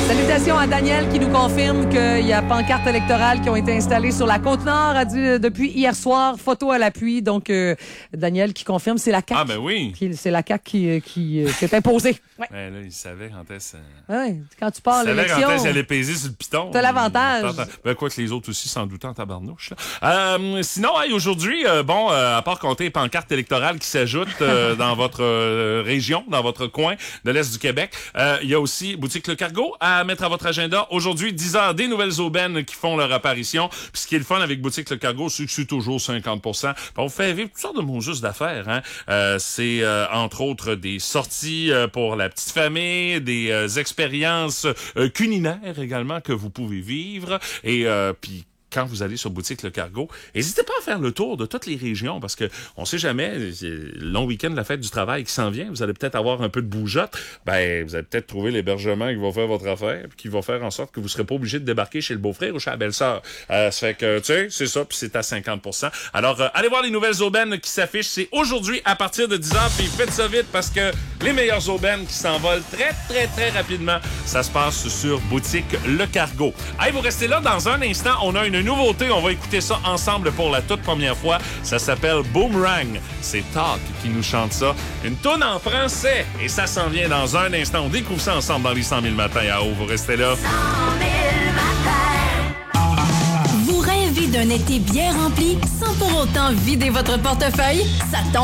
Salutations à Daniel qui nous confirme qu'il y a pancartes électorales qui ont été installées sur la Côte-Nord depuis hier soir, photo à l'appui. Donc, Daniel qui confirme, c'est la CAQ. Ah, ben oui. C'est la CAQ qui s'est imposée. Ouais. Ben là, il savait quand est-ce... Ouais, quand tu pars à l'élection... Il savait quand est-ce qu'elle allait peser sur le piton. T'as l'avantage. Ben, quoi que les autres aussi s'en doutaient en tabarnouche. Là. Sinon, hey, aujourd'hui, à part compter les pancartes électorales qui s'ajoutent dans votre région, dans votre coin de l'Est du Québec, il y a aussi Boutique Le Cargo à mettre à votre agenda. Aujourd'hui, 10h, des nouvelles aubaines qui font leur apparition. Puis ce qui est le fun avec Boutique Le Cargo, c'est que c'est toujours 50%. On vous fait vivre toutes sortes de mots justes d'affaires. Hein? C'est entre autres des sorties pour la petite famille, des expériences culinaires également que vous pouvez vivre. Et puis quand vous allez sur Boutique Le Cargo, n'hésitez pas à faire le tour de toutes les régions parce que on sait jamais, le long week-end de la fête du travail qui s'en vient, vous allez peut-être avoir un peu de bougeotte, ben vous allez peut-être trouver l'hébergement qui va faire votre affaire puis qui va faire en sorte que vous serez pas obligé de débarquer chez le beau-frère ou chez la belle-sœur. Ça fait que, tu sais, c'est ça, puis c'est à 50%. Alors, allez voir les nouvelles aubaines qui s'affichent. C'est aujourd'hui à partir de 10h, puis faites ça vite parce que les meilleures aubaines qui s'envolent très, très, très rapidement, ça se passe sur Boutique Le Cargo. Allez, vous restez là dans un instant. On a une nouveauté. On va écouter ça ensemble pour la toute première fois. Ça s'appelle Boomerang. C'est Talk qui nous chante ça. Une toune en français. Et ça s'en vient dans un instant. On découvre ça ensemble dans les 100 000 matins à haut. Vous restez là. 100 000 matins. Vous rêvez d'un été bien rempli sans pour autant vider votre portefeuille? Ça tombe